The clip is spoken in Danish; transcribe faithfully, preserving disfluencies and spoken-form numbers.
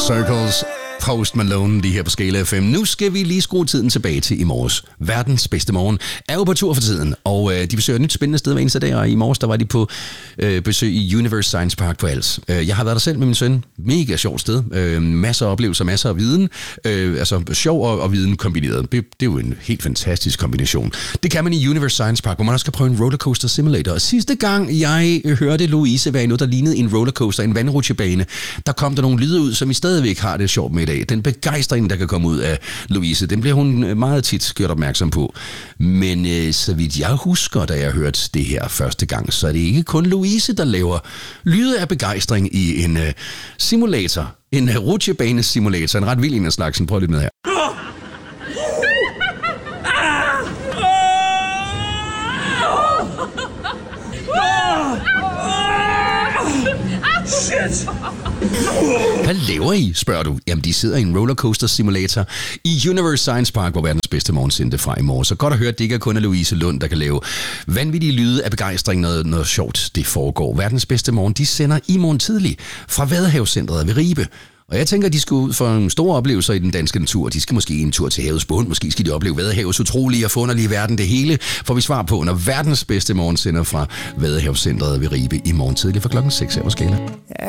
Circles, Post Malone lige her på Skala F M. Nu skal vi lige skrue tiden tilbage til i morges. Verdens bedste morgen er jo på tur for tiden, og øh, de besøger et nyt spændende sted hver eneste dag, og i morges der var de på øh, besøg i Universe Science Park på Als. Øh, jeg har været der selv med min søn. Mega sjovt sted. Øh, masser af oplevelser, masser af viden. Øh, altså sjov og, og viden kombineret. Det, det er jo en helt fantastisk kombination. Det kan man i Universe Science Park, hvor man også skal prøve en rollercoaster simulator. Og sidste gang jeg hørte Louise være i noget, der lignede en rollercoaster, en vandrutsjebane, der kom der nogle lyde ud, som I stadigvæk har det sjovt med i dag. Den begejstring, der kan komme ud af Louise, den bliver hun meget tit gjort opmærksom på. Men øh, så vidt jeg husker, da jeg hørte det her første gang, så er det ikke kun Louise, der laver lyde af begejstring i en øh, simulator. En øh, rutsjebane-simulator. En ret vild en af slagsen. Prøv lidt med her. Shit! Hvad laver I, spørger du? Jamen, de sidder i en rollercoaster simulator i Universe Science Park, hvor verdens bedste morgen sendte fra i morgen. Så godt at høre, at det ikke er kun af Louise Lund, der kan lave vanvittige lyde af begejstring, noget, noget sjovt det foregår. Verdens bedste morgen, de sender i morgen tidlig fra Vadehavscentret ved Ribe. Og jeg tænker, at de skal ud for en stor oplevelse i den danske natur. De skal måske en tur til havets bund. Måske skal de opleve Vadehavets utrolige og forunderlige verden. Det hele får vi svar på, når verdens bedste morgen sender fra Vadehavscentret ved Ribe i morgen tidlig fra klokken seks her på Skala.